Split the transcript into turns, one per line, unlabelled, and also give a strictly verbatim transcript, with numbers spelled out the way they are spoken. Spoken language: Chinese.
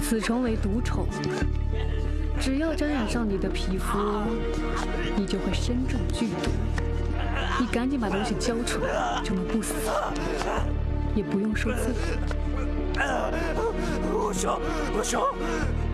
此虫为毒虫，只要沾染上你的皮肤，你就会身中剧毒。你赶紧把东西交出来，就能不死，也不用受罪。
我说，我说。